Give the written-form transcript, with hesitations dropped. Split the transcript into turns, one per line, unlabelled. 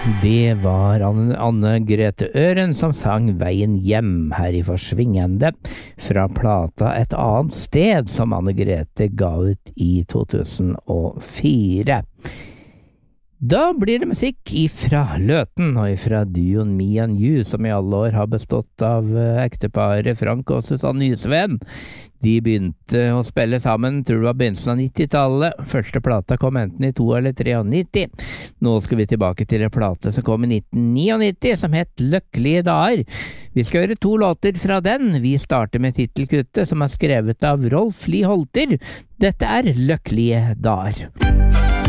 Det var Anne Grete Øren som sang Veien hjem her i Forsvingende fra plata Et annet sted som Anne Grete ga ut i 2004. Da blir det musikk ifra Løten og ifra duoen Me and You, som i alle år har bestått av ekteparet Frank og Susanne Nysveen. De begynte å spille sammen, tror det var begynnelsen av 90-tallet. Første plata kom enten i 2 eller 93. Nå skal vi tilbake til en plate som kom i 1999, som het Lykkelige dager. Vi skal høre 2 låter fra den. Vi starter med titelkuttet, som er skrevet av Rolf Lie Holter. Dette er Lykkelige dager.